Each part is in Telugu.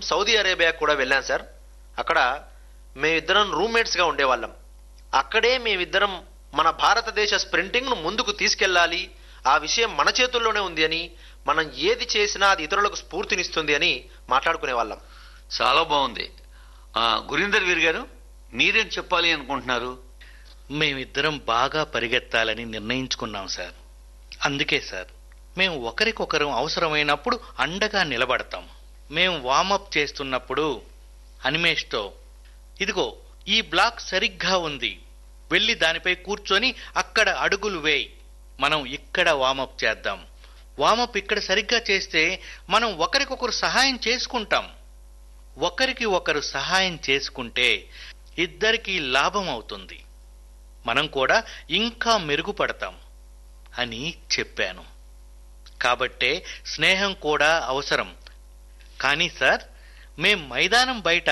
సౌదీ అరేబియా కూడా వెళ్ళాను సార్. అక్కడ మేమిద్దరం రూమ్మేట్స్గా ఉండేవాళ్ళం. అక్కడే మేమిద్దరం మన భారతదేశ స్ప్రింటింగ్ను ముందుకు తీసుకెళ్లాలి, ఆ విషయం మన చేతుల్లోనే ఉంది అని, మనం ఏది చేసినా అది ఇతరులకు స్ఫూర్తినిస్తుంది అని మాట్లాడుకునే వాళ్ళం. చాలా బాగుంది. గురీందర్ వీర్ గారు, మీరేం చెప్పాలి అనుకుంటున్నారు? మేమిద్దరం బాగా పరిగెత్తాలని నిర్ణయించుకున్నాం సార్. అందుకే సార్ మేము ఒకరికొకరు అవసరమైనప్పుడు అండగా నిలబడతాం. మేము వామప్ చేస్తున్నప్పుడు అనిమేష్తో, ఇదిగో ఈ బ్లాక్ సరిగ్గా ఉంది, వెళ్ళి దానిపై కూర్చొని అక్కడ అడుగులు వేయి, మనం ఇక్కడ వామప్ చేద్దాం, వామప్ ఇక్కడ సరిగ్గా చేస్తే మనం ఒకరికొకరు సహాయం చేసుకుంటాం, ఒకరికి ఒకరు సహాయం చేసుకుంటే ఇద్దరికీ లాభం అవుతుంది, మనం కూడా ఇంకా మెరుగుపడతాం అని చెప్పాను. కాబట్టే స్నేహం కూడా అవసరం. కానీ సార్, మేం మైదానం బయట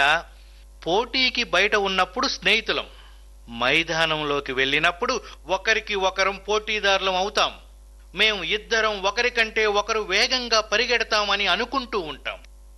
పోటీకి బయట ఉన్నప్పుడు స్నేహితులం, మైదానంలోకి వెళ్ళినప్పుడు ఒకరికి ఒకరం పోటీదారులం అవుతాం. మేం ఇద్దరం ఒకరికంటే ఒకరు వేగంగా పరిగెడతామని అనుకుంటూ ఉంటాం.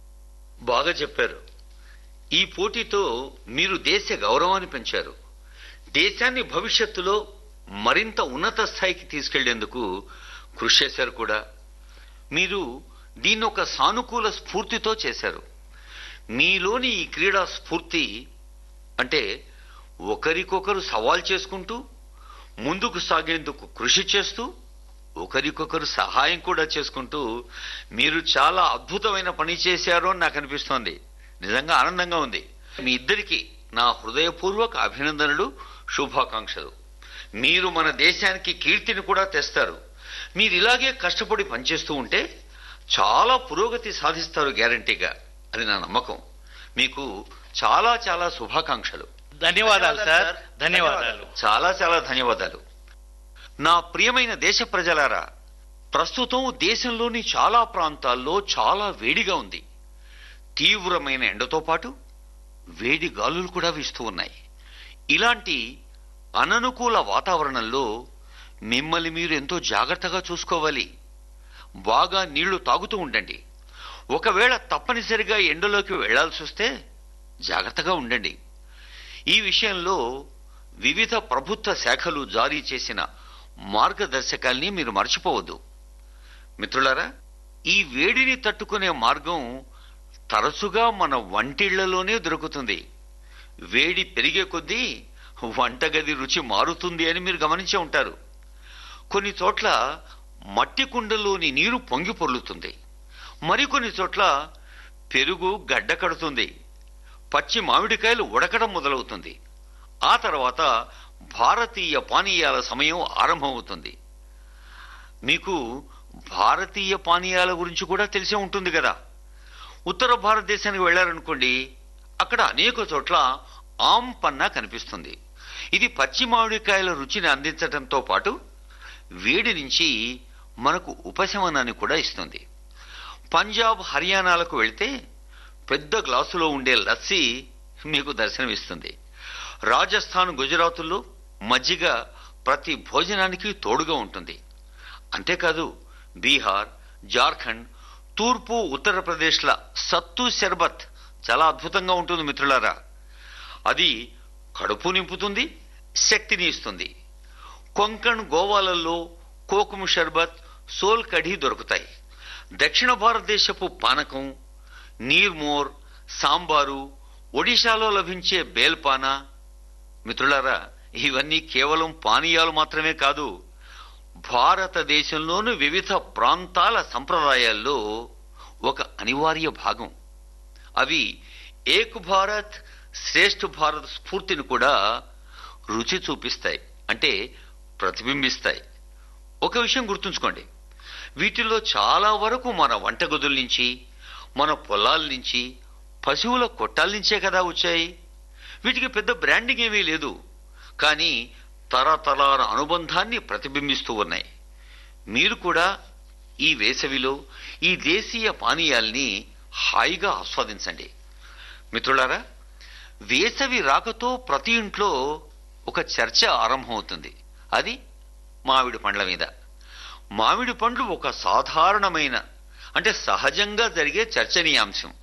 బాగా చెప్పారు. ఈ పోటీతో మీరు దేశ గౌరవాన్ని పెంచారు. దేశాన్ని భవిష్యత్తులో మరింత ఉన్నత స్థాయికి తీసుకెళ్లేందుకు కృషి చేశారు కూడా. మీరు దీన్ని ఒక సానుకూల స్ఫూర్తితో చేశారు. మీలోని ఈ క్రీడా స్ఫూర్తి అంటే ఒకరికొకరు సవాల్ చేసుకుంటూ ముందుకు సాగేందుకు కృషి చేస్తూ ఒకరికొకరు సహాయం కూడా చేసుకుంటూ మీరు చాలా అద్భుతమైన పని చేశారు అని నాకు అనిపిస్తోంది. నిజంగా ఆనందంగా ఉంది. మీ ఇద్దరికీ నా హృదయపూర్వక అభినందనలు, శుభాకాంక్షలు. మీరు మన దేశానికి కీర్తిని కూడా తెస్తారు. మీరు ఇలాగే కష్టపడి పనిచేస్తూ ఉంటే చాలా పురోగతి సాధిస్తారు గ్యారంటీగా, అది నా నమ్మకం. మీకు చాలా చాలా శుభాకాంక్షలు. ధన్యవాదాలు సార్. ధన్యవాదాలు. చాలా చాలా ధన్యవాదాలు. నా ప్రియమైన దేశ ప్రజలారా, ప్రస్తుతం దేశంలోని చాలా ప్రాంతాల్లో చాలా వేడిగా ఉంది. తీవ్రమైన ఎండతో పాటు వేడి గాలులు కూడా వీస్తూ ఉన్నాయి. ఇలాంటి అననుకూల వాతావరణంలో మిమ్మల్ని మీరు ఎంతో జాగ్రత్తగా చూసుకోవాలి. బాగా నీళ్లు తాగుతూ ఉండండి. ఒకవేళ తప్పనిసరిగా ఎండలోకి వెళ్లాల్సి వస్తే జాగ్రత్తగా ఉండండి. ఈ విషయంలో వివిధ ప్రభుత్వ శాఖలు జారీ చేసిన మార్గదర్శకాల్ని మీరు మర్చిపోవద్దు. మిత్రులారా, ఈ వేడిని తట్టుకునే మార్గం తరచుగా మన వంటిళ్లలోనే దొరుకుతుంది. వేడి పెరిగే కొద్దీ వంటగది రుచి మారుతుంది అని మీరు గమనించే ఉంటారు. కొన్ని చోట్ల మట్టి కుండలోని నీరు పొంగి పొర్లుతుంది. మరికొన్ని చోట్ల పెరుగు గడ్డ కడుతుంది. పచ్చి మామిడికాయలు ఉడకడం మొదలవుతుంది. ఆ తర్వాత భారతీయ పానీయాల సమయం ఆరంభమవుతుంది. మీకు భారతీయ పానీయాల గురించి కూడా తెలిసే ఉంటుంది కదా. ఉత్తర భారతదేశానికి వెళ్లారనుకోండి, అక్కడ అనేక చోట్ల ఆమ్ పన్నా కనిపిస్తుంది. ఇది పచ్చి మామిడికాయల రుచిని అందించడంతో పాటు వేడి నుంచి మనకు ఉపశమనాన్ని కూడా ఇస్తుంది. పంజాబ్, హర్యానాలకు వెళ్తే పెద్ద గ్లాసులో ఉండే లస్సీ మీకు దర్శనమిస్తుంది. రాజస్థాన్, గుజరాతుల్లో మజ్జిగ ప్రతి భోజనానికి తోడుగా ఉంటుంది. అంతేకాదు బీహార్, జార్ఖండ్, తూర్పు ఉత్తరప్రదేశ్ల సత్తు షర్బత్ చాలా అద్భుతంగా ఉంటుంది మిత్రులారా. అది కడుపు నింపుతుంది, శక్తిని ఇస్తుంది. కొంకణ్, గోవాలలో కోకుము షర్బత్, సోల్ కఢీ దొరుకుతాయి. దక్షిణ భారతదేశపు పానకం, నీర్మోర్, సాంబారు, ఒడిశాలో లభించే బేల్పానా. మిత్రులారా, ఇవన్నీ కేవలం పానీయాలు మాత్రమే కాదు, భారతదేశంలోని వివిధ ప్రాంతాల సంప్రదాయాల్లో ఒక అనివార్య భాగం. అవి ఏక్ భారత్ శ్రేష్ఠ భారత్ స్ఫూర్తిని కూడా రుచి చూపిస్తాయి, అంటే ప్రతిబింబిస్తాయి. ఒక విషయం గుర్తుంచుకోండి, వీటిల్లో చాలా వరకు మన వంటగదుల నుంచి, మన పొలాల నుంచి, పశువుల కొట్టాల నుంచే కదా వచ్చాయి. వీటికి పెద్ద బ్రాండింగ్ ఏమీ లేదు, కానీ తరతరాల అనుబంధాన్ని ప్రతిబింబిస్తూ ఉన్నాయి. మీరు కూడా ఈ వేసవిలో ఈ దేశీయ పానీయాల్ని హాయిగా ఆస్వాదించండి. మిత్రులారా, వేసవి రాకతో ప్రతి ఇంట్లో ఒక చర్చ ఆరంభమవుతుంది. అది మామిడి పండ్ల మీద. మామిడి పండ్లు ఒక సాధారణమైన, అంటే సహజంగా జరిగే చర్చనీయాంశం.